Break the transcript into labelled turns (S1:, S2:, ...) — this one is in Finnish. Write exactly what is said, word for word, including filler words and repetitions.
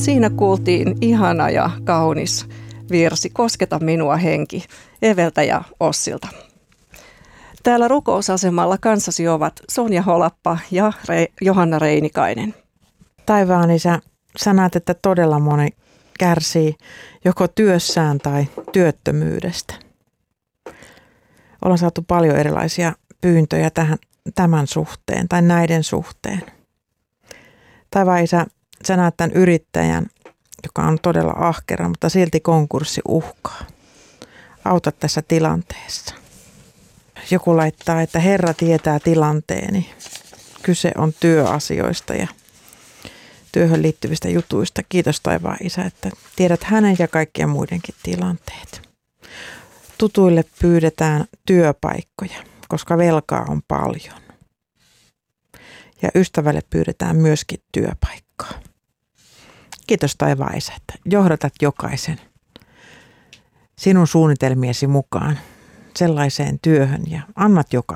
S1: Siinä kuultiin ihana ja kaunis virsi Kosketa minua henki Eveltä ja Ossilta. Täällä rukousasemalla kanssasi ovat Sonja Holappa ja Re- Johanna Reinikainen.
S2: Taivaan isä, sä näet, että todella moni kärsii joko työssään tai työttömyydestä. Ollaan saatu paljon erilaisia pyyntöjä tähän, tämän suhteen tai näiden suhteen. Taivaan isä, sä näet tämän yrittäjän, joka on todella ahkera, mutta silti konkurssi uhkaa. Auta tässä tilanteessa. Joku laittaa, että Herra tietää tilanteeni. Kyse on työasioista ja työhön liittyvistä jutuista. Kiitos taivaan isä, että tiedät hänen ja kaikkien muidenkin tilanteet. Tutuille pyydetään työpaikkoja, koska velkaa on paljon. Ja ystävälle pyydetään myöskin työpaikkaa. Kiitos taivaan isä, että johdatat jokaisen sinun suunnitelmiesi mukaan sellaiseen työhön ja annat joka